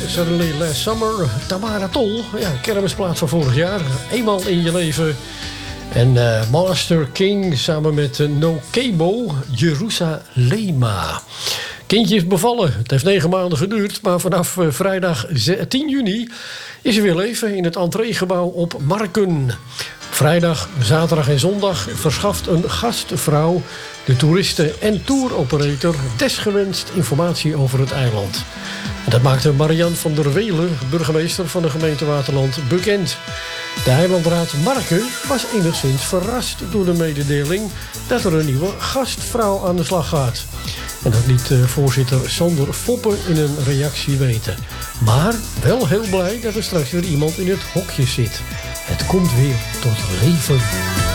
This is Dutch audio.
Suddenly Last Summer. Tamara Tol, ja, kermisplaat van vorig jaar. Eenmaal in je leven. En Master King samen met No Cabo, Jerusalema. Kindje is bevallen. Het heeft 9 maanden geduurd, maar vanaf vrijdag 10 juni is er weer leven in het entreegebouw op Marken. Vrijdag, zaterdag en zondag verschaft een gastvrouw de toeristen en touroperator desgewenst informatie over het eiland. En dat maakte Marian van der Welen, burgemeester van de gemeente Waterland, bekend. De eilandraad Marken was enigszins verrast door de mededeling dat er een nieuwe gastvrouw aan de slag gaat. En dat liet voorzitter Sander Foppe in een reactie weten. Maar wel heel blij dat er straks weer iemand in het hokje zit. Het komt weer tot leven.